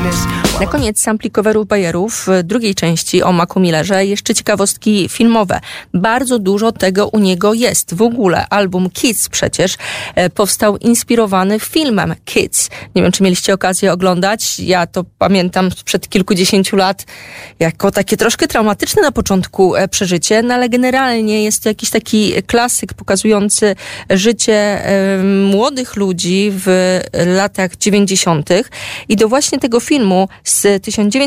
Na koniec sampli coverów bajerów w drugiej części o Macu Millerze jeszcze ciekawostki filmowe. Bardzo dużo tego u niego jest. W ogóle album Kids przecież powstał inspirowany filmem Kids. Nie wiem, czy mieliście okazję oglądać. Ja to pamiętam sprzed kilkudziesięciu lat jako takie troszkę traumatyczne na początku przeżycie, no ale generalnie jest to jakiś taki klasyk pokazujący życie młodych ludzi w latach 90. I do właśnie tego filmu z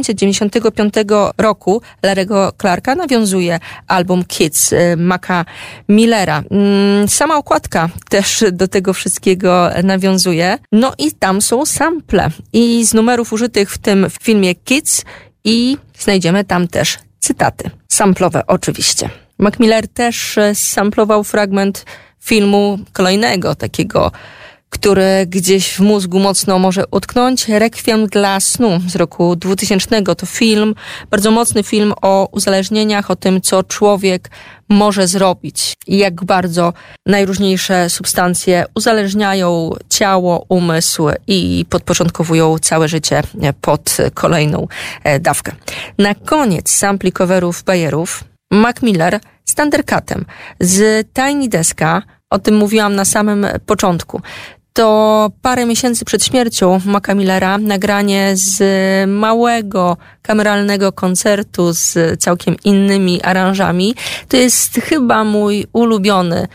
1995 roku Larry'ego Clarka nawiązuje album Kids Maca Millera. Sama okładka też do tego wszystkiego nawiązuje. No i tam są sample i z numerów użytych w tym filmie Kids i znajdziemy tam też cytaty. Samplowe oczywiście. Mac Miller też samplował fragment filmu kolejnego takiego, który gdzieś w mózgu mocno może utknąć. Rekwiem dla snu z roku 2000. To film, bardzo mocny film o uzależnieniach, o tym, co człowiek może zrobić i jak bardzo najróżniejsze substancje uzależniają ciało, umysł i podporządkowują całe życie pod kolejną dawkę. Na koniec sampli coverów bajerów Mac Miller z Thundercatem, z Tiny Deska, o tym mówiłam na samym początku. To parę miesięcy przed śmiercią Maca Millera nagranie z małego, kameralnego koncertu z całkiem innymi aranżami. To jest chyba mój ulubiony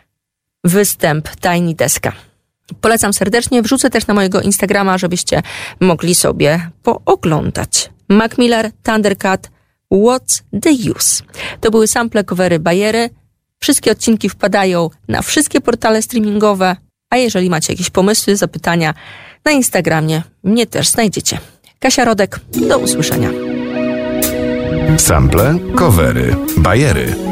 występ Tiny Deska. Polecam serdecznie, wrzucę też na mojego Instagrama, żebyście mogli sobie pooglądać. Mac Miller, Thundercat, What's the Use? To były sample, covery, bajery. Wszystkie odcinki wpadają na wszystkie portale streamingowe. A jeżeli macie jakieś pomysły, zapytania, na Instagramie mnie też znajdziecie. Kasia Rodek, do usłyszenia. Sample, covery, bajery.